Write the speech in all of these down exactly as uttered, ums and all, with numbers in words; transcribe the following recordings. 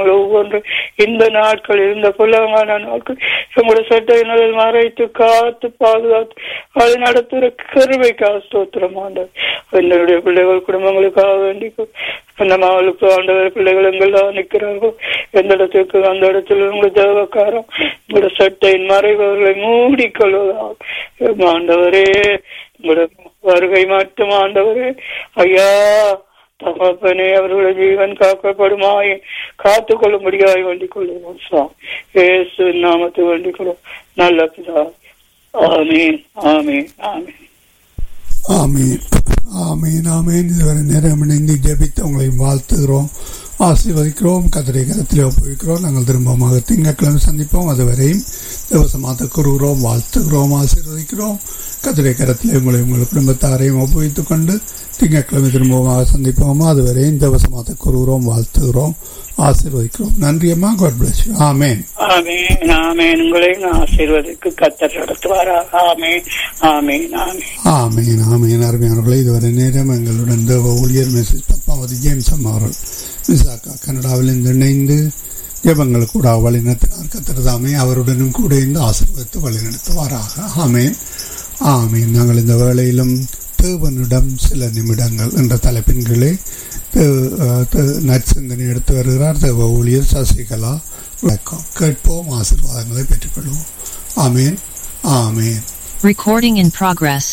ஒவ்வொன்று இந்த நாட்கள் இந்த புலங்கான நாட்கள் நம்முடைய சட்டையினால் மறைத்து காத்து பாதுகாத்து அதை நடத்துகிற கருவைக்காக ஸ்தோத்திரம் ஆண்டவர். என்னுடைய பிள்ளைகள் குடும்பங்களுக்காக வேண்டி அந்த மகளுக்கு ஆண்டவர் பிள்ளைகள் எங்கெல்லாம் நிற்கிறார்கள் எந்த இடத்துக்கு அந்த இடத்துல உங்களுடைய தேவக்காரம் உங்களுடைய சட்டையின் மறைவர்களை மூடிக்கொள்வதாக ஆண்டவரே. உங்களுடைய வருகை மட்டும் ஆண்டவரே ஐயா தகப்பனே அவர்களுடைய ஜீவன் காக்கப்படுமாய் காத்து கொள்ளும்படியாய் வேண்டிக் கொள்ளுவோம். இயேசு நாமத்தை வேண்டிக் கொள்ளும் நல்ல பிதா. ஆமீன் ஆமீன் ஆமீன் ஆமீன் ஆமீன் ஆமீன். இதுவரை நேரம் இணைந்து ஜெபித்து உங்களை வாழ்த்துகிறோம், ஆசீர்வதிக்கிறோம், கதிரை கரத்திலே ஒப்புவிக்கிறோம். நாங்கள் திரும்பமாக திங்கட்கிழமை சந்திப்போம். அதுவரையும் தேவசமாக கூறுகிறோம், வாழ்த்துகிறோம், ஆசீர்வதிக்கிறோம். கதிரை கரத்திலே உங்களை உங்கள் குடும்பத்தாரையும் ஒப்புவித்துக் கொண்டு திங்கட்கிழமை திரும்பமாக சந்திப்போமா. அதுவரையும் தேவசமாக கூறுகிறோம், வாழ்த்துகிறோம், ஆசீர்வதிக்கிறோம். நன்றி அம்மா. God bless you. ஆமென் ஆமென் ஆமென். உங்களை ஆசீர்வதிக்கு கர்த்தர் நடத்துவாராக. ஆமென் ஆமென் ஆமென் ஆமென் ஆமென். அருமையானவர்களே, இதுவரை நேரம் எங்களுடன் தேவ ஊழியர் மிஸ்ஸஸ் பத்மாவதி ஜேம்ஸ் அம்மா அவர்கள் மிசாக்கா கனடாவிலிருந்து இணைந்து ஜெபங்கள் கூட வழிநடத்தினார். கர்த்தர் தாமே அவருடனும் கூட இந்த ஆசீர்வதித்து வழிநடத்துவாராக. ஆமென் ஆமென். நாங்கள் இந்த வேளையிலும் தேவனிடம் சில நிமிடங்கள் என்ற தலைப்பின் கீழே நற்சிந்தனை எடுத்து வருகிறார் தேவ ஊழியர் சசிகலா. கேட்போம், ஆசீர்வாதங்களை பெற்றுக்கொள்வோம். ஆமென் ஆமென். Recording in progress.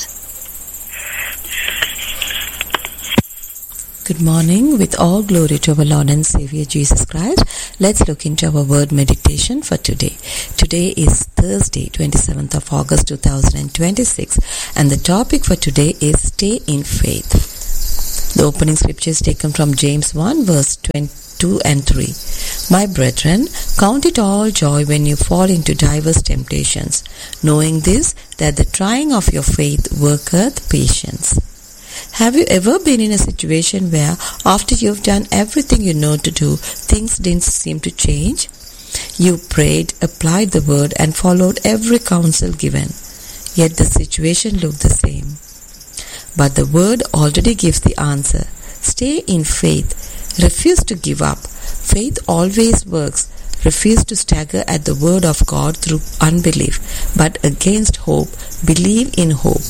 Good morning. With all glory to our Lord and Savior Jesus Christ, let's look into our word meditation for today. Today is Thursday, twenty-seventh of August two thousand twenty-six, and the topic for today is stay in faith. The opening scripture is taken from James one verse two and three. My brethren, count it all joy when you fall into diverse temptations, knowing this, that the trying of your faith worketh patience. Have you ever been in a situation where after you've done everything you know to do, things didn't seem to change? You prayed, applied the word and followed every counsel given, yet the situation looked the same. But the word already gives the answer. Stay in faith. Refuse to give up. Faith always works. Refuse to stagger at the word of God through unbelief, but against hope, believe in hope.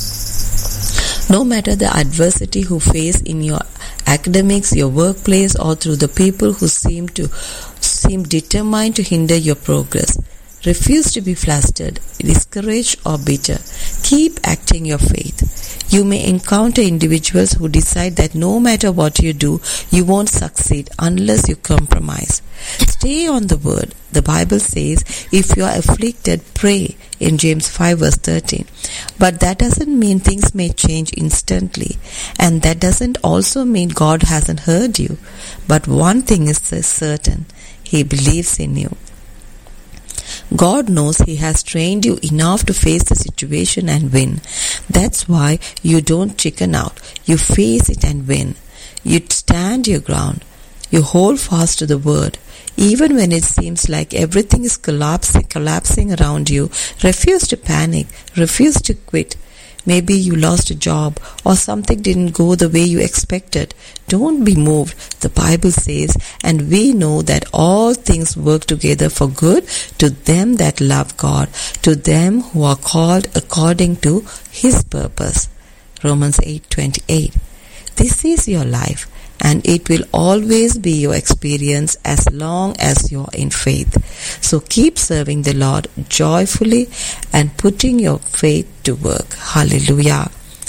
No matter the adversity you face in your academics, your workplace, or through the people who seem to seem determined to hinder your progress, refuse to be flustered, discouraged, or bitter. Keep acting your faith. You may encounter individuals who decide that no matter what you do, you won't succeed unless you compromise. Stay on the word. The Bible says, if you are afflicted, pray, in James five verse thirteen. But that doesn't mean things may change instantly. And that doesn't also mean God hasn't heard you. But one thing is certain. He believes in you. God knows He has trained you enough to face the situation and win. That's why you don't chicken out. You face it and win. You stand your ground. You hold fast to the word. Even when it seems like everything is collapsing, collapsing around you, refuse to panic. Refuse to quit. Maybe you lost a job or something didn't go the way you expected. Don't be moved. The Bible says, and we know that all things work together for good to them that love God, to them who are called according to His purpose. Romans eight twenty-eight. This is your life, and it will always be your experience as long as you're in faith. So keep serving the Lord joyfully and putting your faith to work. Hallelujah.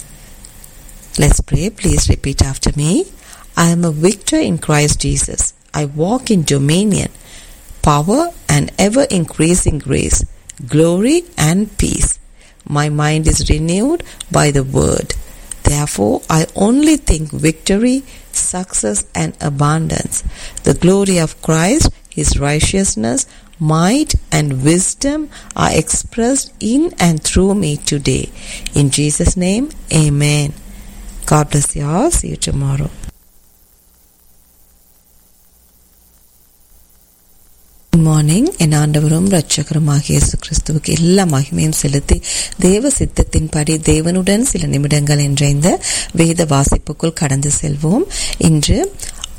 Let's pray. Please repeat after me. I am a victor in Christ Jesus. I walk in dominion, power, and ever-increasing grace, glory, and peace. My mind is renewed by the word. Therefore, I only think victory, success, and abundance. The glory of Christ, His righteousness, might, and wisdom are expressed in and through me today. In Jesus' name, Amen. God bless you all. See you tomorrow. Good morning. என் ஆண்டவரும் இரட்சகருமாகிய இயேசு கிறிஸ்துவுக்கு எல்லா மகிமையும் செலுத்தி தேவ சித்தத்தின்படி தேவனுடன் சில நிமிடங்கள் என்ற இந்த வேத வாசிப்புக்குள் கடந்து செல்வோம். இன்று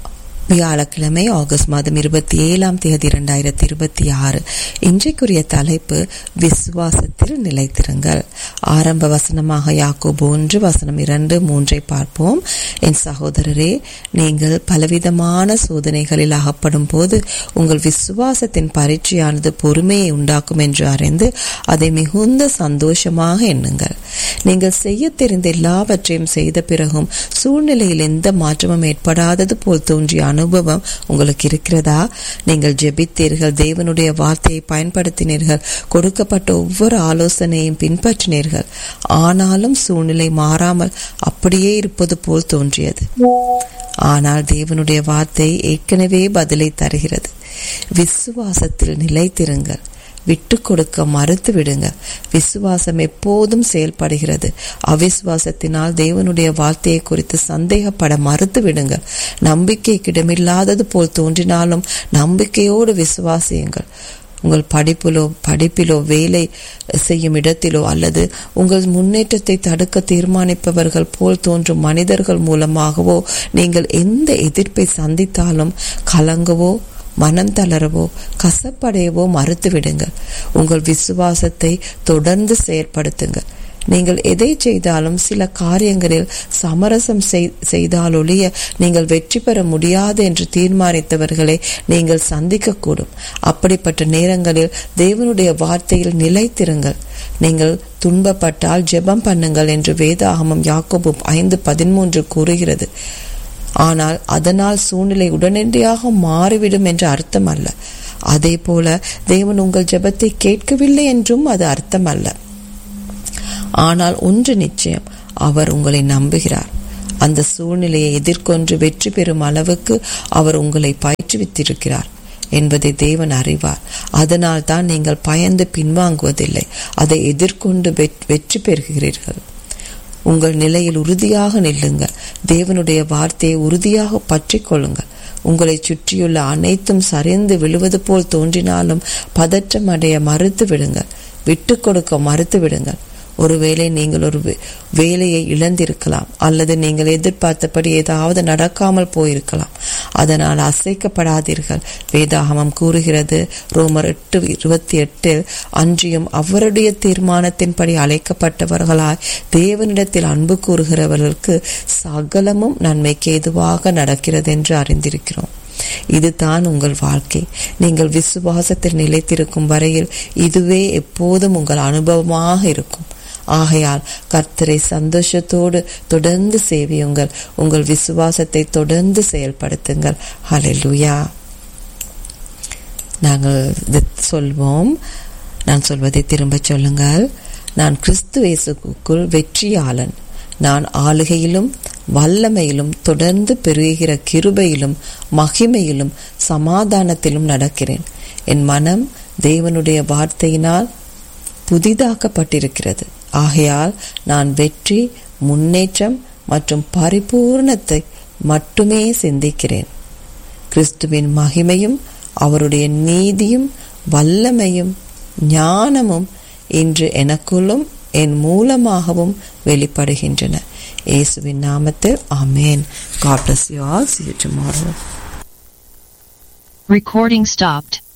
வியாழக்கிழமை ஆகஸ்ட் மாதம் இருபத்தி ஏழாம் தேதி இரண்டாயிரத்தி இருபத்தி ஆறு. இன்றைக்குரிய தலைப்பு விசுவாசத்தில் நிலைத்திருங்கள். ஆரம்ப வசனமாக யாக்கோபு ஒன்று வசனம் இரண்டு மூன்றை பார்ப்போம். என் சகோதரரே, நீங்கள் பலவிதமான சோதனைகளில் அகப்படும் போது உங்கள் விசுவாசத்தின் பரீட்சையானது பொறுமையை உண்டாக்கும் என்று அறிந்து அதை மிகுந்த சந்தோஷமாக எண்ணுங்கள். நீங்கள் செய்ய தெரிந்த எல்லாவற்றையும் செய்த பிறகும் சூழ்நிலையில் எந்த மாற்றமும் ஏற்படாதது போல் தோன்றிய அனுபவம் உங்களுக்கு இருக்கிறதா? நீங்கள் ஜெபித்தீர்கள், தேவனுடைய வார்த்தையை பயன்படுத்தினீர்கள், கொடுக்கப்பட்ட ஒவ்வொரு ஆலோசனையும் பின்பற்றினீர்கள். ஆனாலும் சூழ்நிலை மாறாமல் அப்படியே இருப்பது போல் தோன்றியது. ஆனால் தேவனுடைய வார்த்தை ஏற்கனவே பதிலை தருகிறது. விசுவாசத்தில் நிலைத்திருங்கள். விட்டு கொடுக்க மறுத்து விடுங்க. விசுவாசம் எப்போதும் செயல்படுகிறது. அவிசுவாசத்தினால் தேவனுடைய வார்த்தையை குறித்து சந்தேகப்பட மறுத்து விடுங்க. நம்பிக்கைக்கு இடமில்லாதது போல் தோன்றினாலும் நம்பிக்கையோடு விசுவாசியுங்கள். உங்கள் படிப்பிலோ படிப்பிலோ வேலை செய்யும் இடத்திலோ அல்லது உங்கள் முன்னேற்றத்தை தடுக்க தீர்மானிப்பவர்கள் போல் தோன்றும் மனிதர்கள் மூலமாகவோ நீங்கள் எந்த எதிர்ப்பை சந்தித்தாலும் கலங்கவோ மனம் தளரவோ கசப்படையவோ மறுத்துவிடுங்கள். உங்கள் விசுவாசத்தை தொடர்ந்து செயற்படுத்துங்கள். நீங்கள் எதை செய்தாலும் சில காரியங்களில் சமரசம் செய்தாலொழிய நீங்கள் வெற்றி பெற முடியாது என்று தீர்மானித்தவர்களை நீங்கள் சந்திக்கக்கூடும். அப்படிப்பட்ட நேரங்களில் தேவனுடைய வார்த்தையில் நிலைத்திருங்கள். நீங்கள் துன்பப்பட்டால் ஜெபம் பண்ணுங்கள் என்று வேதாகமம் யாக்கோபு ஐந்து பதிமூன்று கூறுகிறது. ஆனால் அதனால் சூழ்நிலை உடனடியாக மாறிவிடும் என்று அர்த்தம் அல்ல. அதே போல தேவன் உங்கள் ஜெபத்தை கேட்கவில்லை என்றும் அது அர்த்தம் அல்ல. ஆனால் ஒன்று நிச்சயம், அவர் உங்களை நம்புகிறார். அந்த சூழ்நிலையை எதிர்கொண்டு வெற்றி பெறும் அளவுக்கு அவர் உங்களை பயிற்றுவித்திருக்கிறார் என்பதை தேவன் அறிவார். அதனால் தான் நீங்கள் பயந்து பின்வாங்குவதில்லை, அதை எதிர்கொண்டு வெற்றி பெறுகிறீர்கள். உங்கள் நிலையில் உறுதியாக நில்லுங்கள். தேவனுடைய வார்த்தையை உறுதியாக பற்றி கொள்ளுங்கள். உங்களை சுற்றியுள்ள அனைத்தும் சரிந்து விழுவது போல் தோன்றினாலும் பதற்றம் அடைய மறுத்து விடுங்கள். விட்டு கொடுக்க மறுத்து விடுங்கள். ஒருவேளை நீங்கள் ஒரு வேலையை இழந்திருக்கலாம், அல்லது நீங்கள் எதிர்பார்த்தபடி ஏதாவது நடக்காமல் போயிருக்கலாம். அதனால் அசைக்கப்படாதீர்கள். வேதாகமம் கூறுகிறது, ரோமர் எட்டு இருபத்தி எட்டில், அன்றியும் அவருடைய தீர்மானத்தின்படி அழைக்கப்பட்டவர்களாய் தேவனிடத்தில் அன்பு கூறுகிறவர்களுக்கு சகலமும் நன்மைக்கு ஏதுவாக நடக்கிறது என்று அறிந்திருக்கிறோம். இதுதான் உங்கள் வாழ்க்கை. நீங்கள் விசுவாசத்தில் நிலைத்திருக்கும் வரையில் இதுவே எப்போதும் உங்கள் அனுபவமாக இருக்கும். ஆகையால் கர்த்தரை சந்தோஷத்தோடு தொடர்ந்து சேவியுங்கள். உங்கள் விசுவாசத்தை தொடர்ந்து செயல்படுத்துங்கள். ஹல்லேலூயா. நாங்கள் சொல்வோம், நான் சொல்வதை திரும்ப சொல்லுங்கள். நான் கிறிஸ்து இயேசுவுக்குள் வெற்றியாளன். நான் ஆளுகையிலும் வல்லமையிலும் தொடர்ந்து பெருகிற கிருபையிலும் மகிமையிலும் சமாதானத்திலும் நடக்கிறேன். என் மனம் தேவனுடைய வார்த்தையினால் புதிதாக்கப்பட்டிருக்கிறது. ஆகையால் நான் வெற்றி, முன்னேற்றம் மற்றும் பரிபூர்ணத்தை மட்டுமே சிந்திக்கிறேன். கிறிஸ்துவின் மகிமையும் அவருடைய நீதியும் வல்லமையும் ஞானமும் இன்று எனக்குள்ளும் என் மூலமாகவும் வெளிப்படுகின்றன. இயேசுவின் நாமத்தில் ஆமென். God bless you all. See you tomorrow. Recording stopped.